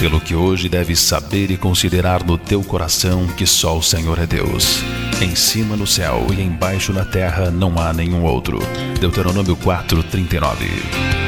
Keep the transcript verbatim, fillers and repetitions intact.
pelo que hoje deves saber e considerar no teu coração que só o Senhor é Deus. Em cima no céu e embaixo na terra não há nenhum outro. Deuteronômio quatro, trinta e nove.